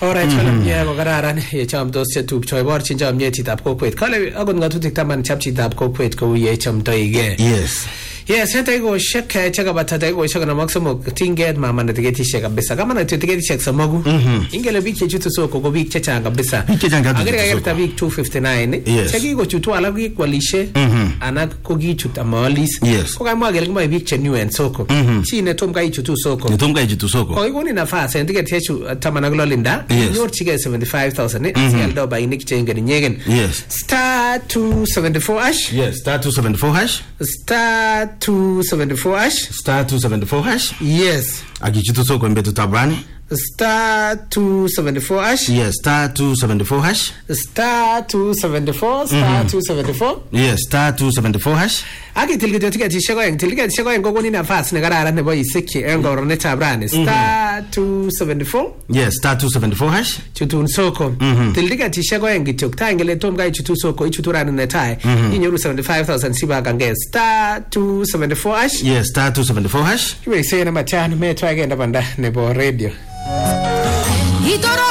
Alright, yeah, kararan ye chamdos chetupcho iborchin chamyetab kokwet. Kale akot ngatutik taman chapchitab kokwet kou ye chamtoige. Yes. Yes, hata iko shaka chakabata iko shaka na maximo tinget mama na tiketi kabisa. Kama na tiketi samogu. Ingele biki chutu soko ko biki changa kabisa. Biki changa kabisa. Agere geta biki 259. Chaki ko chutu ala biki kwalishe. Ana ko gi chuta malis. Ko kama agere kama biki chenu en soko. Chi ne tom kai chutu soko. Ne tom kai chutu soko. Ko iko ni nafasi tiketi yetu tamana glolinda. Nyor chige 75,000. Sial do ba inik chenge nyegen. Yes. Star 274 hash. Yes, star 274 hash. Star 274 hash. Star 274 hash. Yes. Agichutu soko mbetu tabrani. Star 274 hash. Yes, star 274 hash. Star 274. Star 274. Yes, star 274 hash. Agi tilgito tiketi shego en gogo ni nafasi ne kararan nebo iseki engoro ne tabrani. Star 274. Yes, star 274 hash. Chutun soko. Tilgito shego en gitok tangele tom ga chutu soko ichuturana ne tai. Inyoru 75,000 siba gange. Star 274 hash. Yes, star 274 hash. Iwe sena matano me twa agenda banda nebo radio.